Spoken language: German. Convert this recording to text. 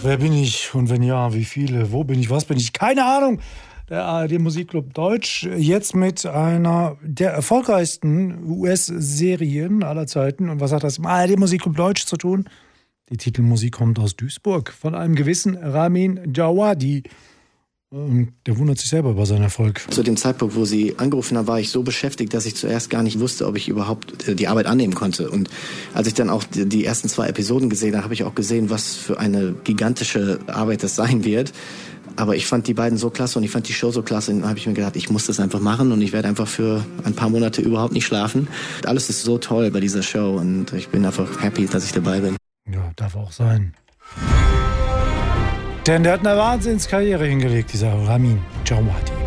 wer bin ich und wenn ja, wie viele? Wo bin ich? Was bin ich? Keine Ahnung. Der ARD Musikclub Deutsch jetzt mit einer der erfolgreichsten US-Serien aller Zeiten. Und was hat das mit ARD Musikclub Deutsch zu tun? Die Titelmusik kommt aus Duisburg von einem gewissen Ramin Djawadi. Der wundert sich selber über seinen Erfolg. Zu dem Zeitpunkt, wo sie angerufen haben, war ich so beschäftigt, dass ich zuerst gar nicht wusste, ob ich überhaupt die Arbeit annehmen konnte. Und als ich dann auch die ersten 2 Episoden gesehen habe, habe ich auch gesehen, was für eine gigantische Arbeit das sein wird. Aber ich fand die beiden so klasse und ich fand die Show so klasse. Und dann habe ich mir gedacht, ich muss das einfach machen und ich werde einfach für ein paar Monate überhaupt nicht schlafen. Alles ist so toll bei dieser Show und ich bin einfach happy, dass ich dabei bin. Ja, darf auch sein. Denn der hat eine Wahnsinnskarriere hingelegt, dieser Ramin Djawadi.